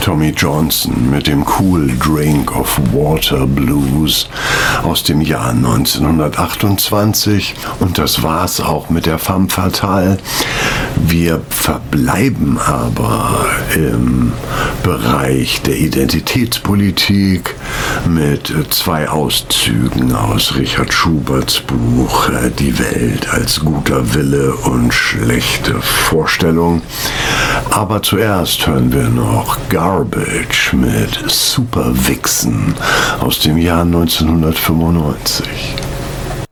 Tommy Johnson mit dem Cool Drink of Water Blues aus dem Jahr 1928. Und das war's auch mit der Femme Fatale. Wir verbleiben aber im Bereich der Identitätspolitik mit 2 Auszügen aus Richard Schuberts Buch Die Welt als guter Wille und schlechte Vorstellung. Aber zuerst hören wir noch Garbage mit Super Vixen aus dem Jahr 1995.